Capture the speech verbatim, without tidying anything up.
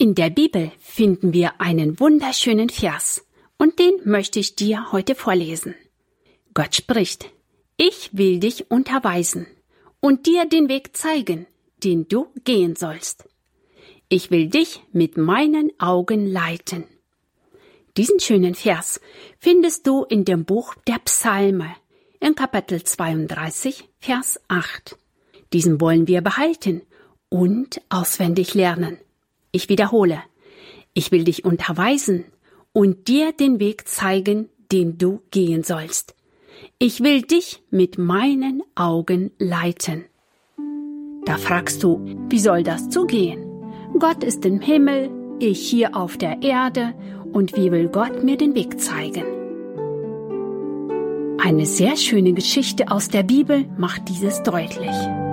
In der Bibel finden wir einen wunderschönen Vers und den möchte ich dir heute vorlesen. Gott spricht: Ich will dich unterweisen und dir den Weg zeigen, den du gehen sollst. Ich will dich mit meinen Augen leiten. Diesen schönen Vers findest du in dem Buch der Psalme, in Kapitel zweiunddreißig, Vers acht. Diesen wollen wir behalten und auswendig lernen. Ich wiederhole: Ich will dich unterweisen und dir den Weg zeigen, den du gehen sollst. Ich will dich mit meinen Augen leiten. Da fragst du, wie soll das zugehen? Gott ist im Himmel, ich hier auf der Erde, und wie will Gott mir den Weg zeigen? Eine sehr schöne Geschichte aus der Bibel macht dieses deutlich.